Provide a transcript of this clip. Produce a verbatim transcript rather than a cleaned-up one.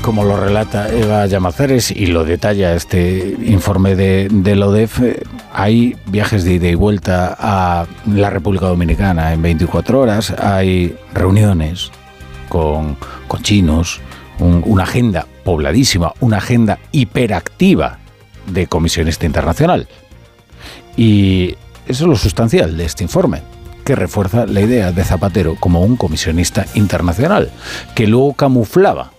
como lo relata Eva Llamazares y lo detalla este informe de, de la O D E F, hay viajes de ida y vuelta a la República Dominicana en veinticuatro horas, hay reuniones con, con chinos, un, una agenda pobladísima, una agenda hiperactiva de comisionista internacional. Y eso es lo sustancial de este informe, que refuerza la idea de Zapatero como un comisionista internacional, que luego camuflaba